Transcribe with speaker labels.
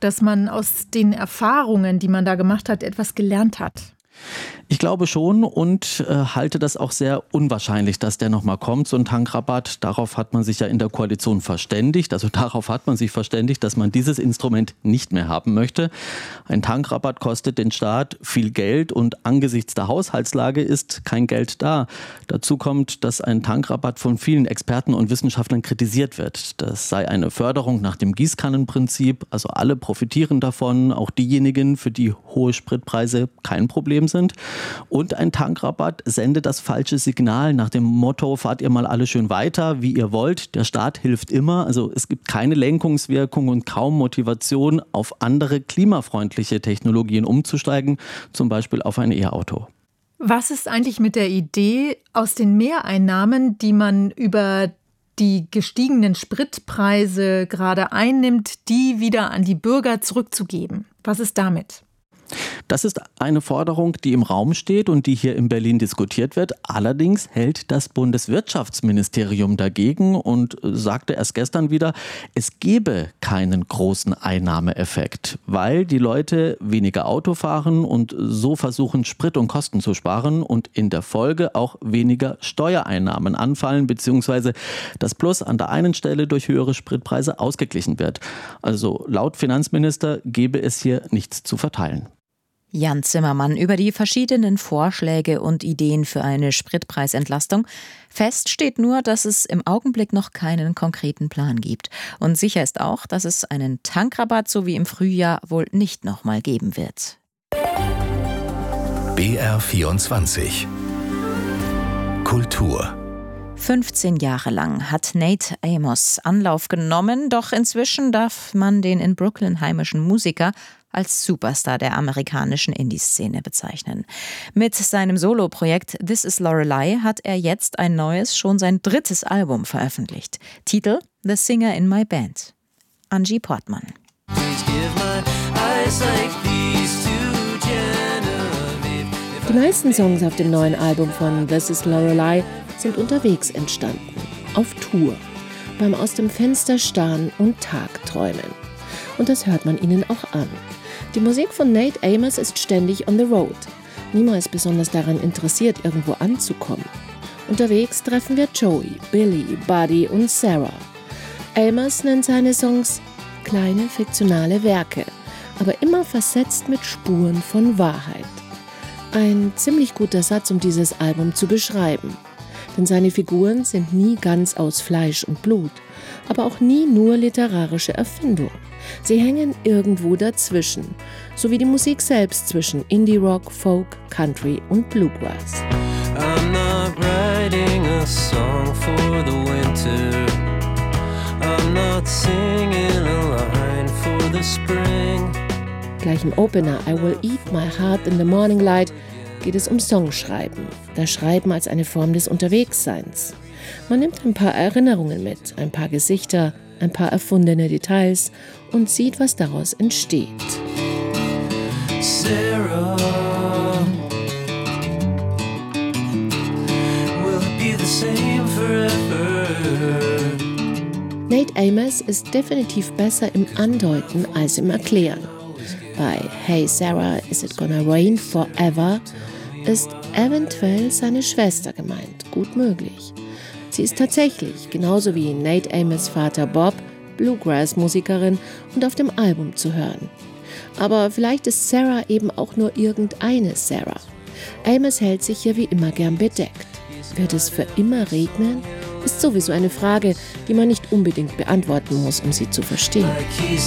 Speaker 1: dass man aus den Erfahrungen, die man da gemacht hat, etwas gelernt hat?
Speaker 2: Ich glaube schon und halte das auch sehr unwahrscheinlich, dass der nochmal kommt, so ein Tankrabatt. Darauf hat man sich ja in der Koalition verständigt. Also darauf hat man sich verständigt, dass man dieses Instrument nicht mehr haben möchte. Ein Tankrabatt kostet den Staat viel Geld und angesichts der Haushaltslage ist kein Geld da. Dazu kommt, dass ein Tankrabatt von vielen Experten und Wissenschaftlern kritisiert wird. Das sei eine Förderung nach dem Gießkannenprinzip. Also alle profitieren davon, auch diejenigen, für die hohe Spritpreise kein Problem sind. Und ein Tankrabatt sendet das falsche Signal nach dem Motto, fahrt ihr mal alle schön weiter, wie ihr wollt. Der Staat hilft immer. Also es gibt keine Lenkungswirkung und kaum Motivation, auf andere klimafreundliche Technologien umzusteigen, zum Beispiel auf ein E-Auto.
Speaker 1: Was ist eigentlich mit der Idee, aus den Mehreinnahmen, die man über die gestiegenen Spritpreise gerade einnimmt, die wieder an die Bürger zurückzugeben? Was ist damit?
Speaker 2: Das ist eine Forderung, die im Raum steht und die hier in Berlin diskutiert wird. Allerdings hält das Bundeswirtschaftsministerium dagegen und sagte erst gestern wieder, es gebe keinen großen Einnahmeeffekt, weil die Leute weniger Auto fahren und so versuchen, Sprit und Kosten zu sparen und in der Folge auch weniger Steuereinnahmen anfallen, beziehungsweise das Plus an der einen Stelle durch höhere Spritpreise ausgeglichen wird. Also laut Finanzminister gebe es hier nichts zu verteilen.
Speaker 3: Jan Zimmermann über die verschiedenen Vorschläge und Ideen für eine Spritpreisentlastung. Fest steht nur, dass es im Augenblick noch keinen konkreten Plan gibt. Und sicher ist auch, dass es einen Tankrabatt so wie im Frühjahr wohl nicht nochmal geben wird.
Speaker 4: BR24 Kultur
Speaker 3: 15 Jahre lang hat Nate Amos Anlauf genommen, doch inzwischen darf man den in Brooklyn heimischen Musiker als Superstar der amerikanischen Indie-Szene bezeichnen. Mit seinem Soloprojekt This Is Lorelei hat er jetzt ein neues, schon sein 3. Album veröffentlicht. Titel The Singer in My Band. Angie Portmann.
Speaker 5: Die meisten Songs auf dem neuen Album von This Is Lorelei sind unterwegs entstanden, auf Tour, beim aus dem Fenster starren und Tagträumen. Und das hört man ihnen auch an. Die Musik von Nate Amos ist ständig on the road, niemals besonders daran interessiert, irgendwo anzukommen. Unterwegs treffen wir Joey, Billy, Buddy und Sarah. Amos nennt seine Songs kleine fiktionale Werke, aber immer versetzt mit Spuren von Wahrheit. Ein ziemlich guter Satz, um dieses Album zu beschreiben. Denn seine Figuren sind nie ganz aus Fleisch und Blut, aber auch nie nur literarische Erfindung. Sie hängen irgendwo dazwischen, so wie die Musik selbst zwischen Indie-Rock, Folk, Country und Bluegrass.
Speaker 6: I'm not writing a song for the winter. I'm not singing a line for the spring.
Speaker 5: Gleich im Opener I Will Eat My Heart in the Morning Light geht es um Songschreiben. Das Schreiben als eine Form des Unterwegsseins. Man nimmt ein paar Erinnerungen mit, ein paar Gesichter, ein paar erfundene Details und sieht, was daraus entsteht.
Speaker 6: Sarah, will it be the same forever?
Speaker 5: Nate Amos ist definitiv besser im Andeuten als im Erklären. Bei Hey Sarah, is it gonna rain forever ist eventuell seine Schwester gemeint, gut möglich. Sie ist tatsächlich, genauso wie Nate Amos' Vater Bob, Bluegrass-Musikerin und auf dem Album zu hören. Aber vielleicht ist Sarah eben auch nur irgendeine Sarah. Amos hält sich hier wie immer gern bedeckt. Wird es für immer regnen? Ist sowieso eine Frage, die man nicht unbedingt beantworten muss, um sie zu verstehen.